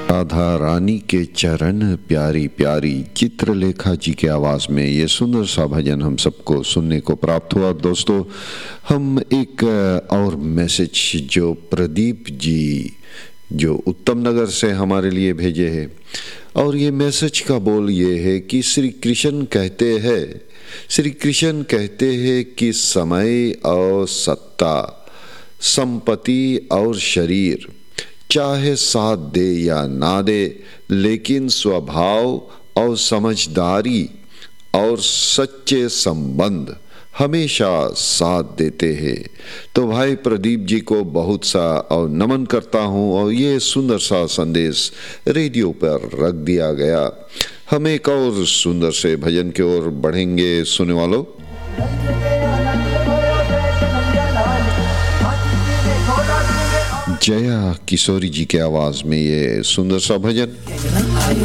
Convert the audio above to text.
राधा रानी के चरण प्यारी प्यारी चित्रलेखा जी के आवाज़ में ये सुंदर सा भजन हम सबको सुनने को प्राप्त हुआ। दोस्तों, हम एक और मैसेज जो प्रदीप जी जो उत्तम नगर से हमारे लिए भेजे हैं, और ये मैसेज का बोल ये है कि श्री कृष्ण कहते हैं कि समय और सत्ता, संपत्ति और शरीर चाहे साथ दे या ना दे, लेकिन स्वभाव और समझदारी और सच्चे संबंध हमेशा साथ देते हैं। तो भाई प्रदीप जी को बहुत सा और नमन करता हूँ, और ये सुंदर सा संदेश रेडियो पर रख दिया गया। हम एक और सुंदर से भजन की ओर बढ़ेंगे। सुने वालों, जया किशोरी जी के आवाज में ये सुंदर सा भजन।